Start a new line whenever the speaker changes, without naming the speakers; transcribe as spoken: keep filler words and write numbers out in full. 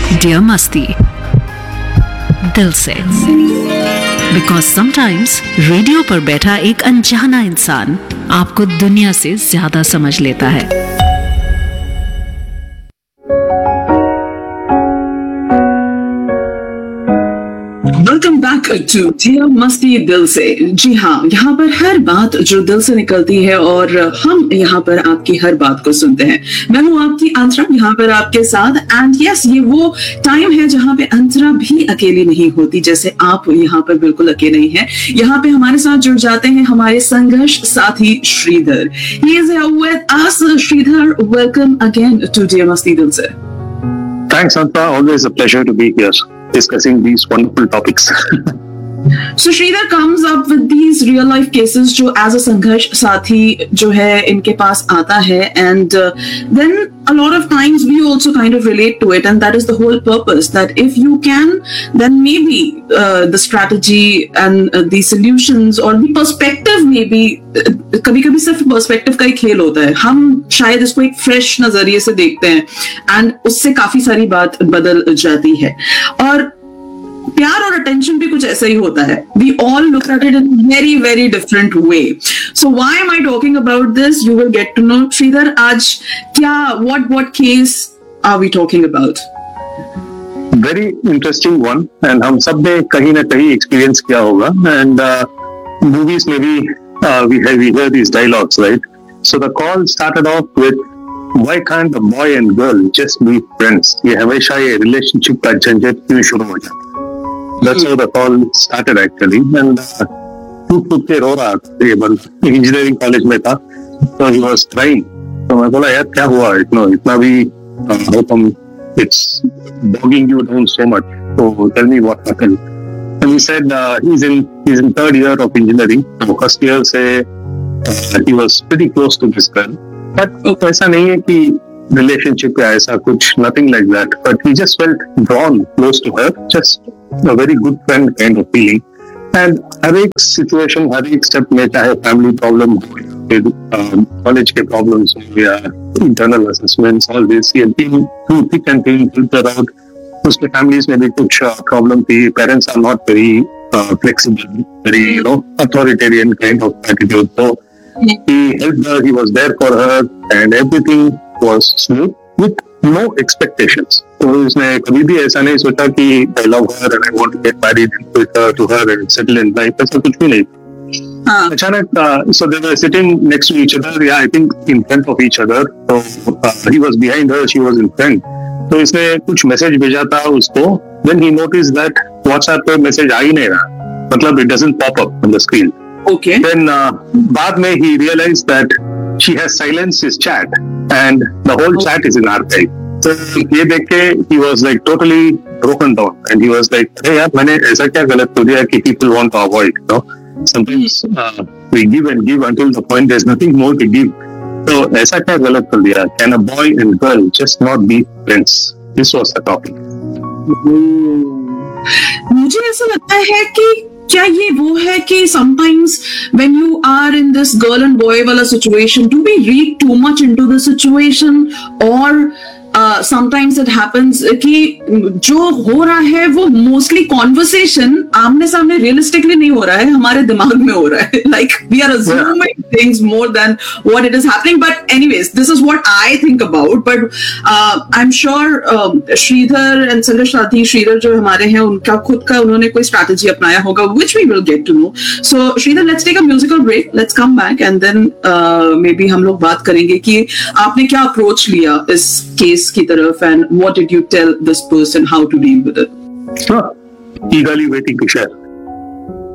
Dear मस्ती, दिल से। बिकॉज समटाइम्स रेडियो पर बैठा एक अनजाना इंसान आपको दुनिया से ज्यादा समझ लेता है।
वेलकम बैक टू डियर मस्ती दिल से। जी हाँ, यहाँ पर हर बात जो दिल से निकलती है और हम यहाँ पर आपकी हर बात को सुनते हैं। मैं हूँ आपकी अंतरा, यहाँ पर आपके साथ। एंड यस, ये वो टाइम है जहाँ पे अंतरा भी अकेली नहीं होती, जैसे आप यहाँ पर बिल्कुल अकेले नहीं है। यहाँ पे हमारे साथ जुड़ जाते हैं हमारे संघर्ष साथी Shridhar. He is here with us. Shridhar, welcome again to dear मस्ती दिल से।
Thanks, Anta. Always a pleasure to be here discussing these wonderful topics.
So Sridhar comes up with these real life cases जो as a संघर्ष साथी जो है इनके पास आता है, and uh, then a lot of times we also kind of relate to it, and that is the whole purpose, that if you can, then maybe uh, the strategy and uh, the solutions or the perspective maybe uh, कभी कभी सिर्फ perspective का ही खेल होता है। हम शायद इसको एक fresh नजरिए से देखते हैं and उससे काफी सारी बात बदल जाती है। और प्यार और अटेंशन भी कुछ ऐसा ही होता है। We all look at it in a very very different way. So why am I talking about this? You will get to know. Sridhar, आज क्या what what case are we talking about?
Very interesting one, and हम सब ने कहीं ना कहीं experience किया होगा, and uh, movies में भी uh, we have we hear these dialogues, right? So the call started off with why can't the boy and girl just be friends? ये हमेशा ये relationship का झंझट क्यों शुरू हो जाता है? That's how the call started actually, and टूट टूट के रो रहा था ये बंदा, इंजीनियरिंग कॉलेज में था, so he was crying. तो मैं बोला यार क्या हुआ, इतना इतना भी how come it's bogging you down so much? So tell me what happened. And he said uh, he's in he's in third year of engineering. So first year से uh, he was pretty close to this girl, but ऐसा नहीं है कि relationship या ऐसा कुछ, nothing like that. But he just felt drawn close to her, just a very good friend kind of feeling. And हर एक situation, हर एक step में, चाहे family problem हो, college के problems हो या internal assessments, all this, he had been through thick and thin, filtered out. उसके families में भी कुछ problem थी. Parents are not very uh, flexible, very you know authoritarian kind of attitude. So he helped her, he was there for her, and everything was smooth with no expectations. तो उसने कभी भी ऐसा नहीं सोचा कि I love her and I want to get married with her to her and settle in life. ऐसा कुछ भी नहीं. हाँ. अचानक uh, so they were sitting next to each other. Yeah, I think in front of each other. So uh, he was behind her, she was in front. तो इसने कुछ message भेजा था उसको. Then he noticed that WhatsApp पे message आ ही नहीं रहा. मतलब it doesn't pop up on the screen. Okay. Then uh, बाद में he realized that she has silenced his chat and the whole oh. chat is in archive. So ये देख के he was like totally broken down and he was like, hey यार मैंने ऐसा क्या गलत कर दिया कि people want to avoid, you know? Sometimes uh, we give and give until the point there's nothing more to give. So ऐसा क्या गलत कर दिया? Can a boy and girl just not be friends? This was the topic.
मुझे ऐसा लगता है कि क्या ये वो है कि sometimes when you are in this girl and boy वाला situation, do we read too much into the situation, or uh, sometimes it happens कि जो हो रहा है वो mostly conversation आमने सामने realistically नहीं हो रहा है, हमारे दिमाग में हो रहा है, like we are assuming yeah. things more than what it is happening. But anyways, this is what I think about. But uh, I'm sure uh, Sridhar and संघर्ष साथी Sridhar जो हमारे हैं उनका खुद का उन्होंने कोई strategy अपनाया होगा, which we will get to know. So Sridhar, let's take a musical break. Let's come back and then uh, maybe हम लोग बात करेंगे कि आपने क्या approach लिया इस case की तरफ, and what did you tell this person how to deal with it?
Huh. Eagerly waiting to share.